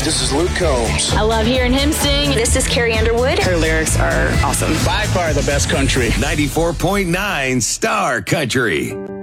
this is Luke Combs. I love hearing him sing. This is Carrie Underwood. Her lyrics are awesome. By far the best country. 94.9 Star Country.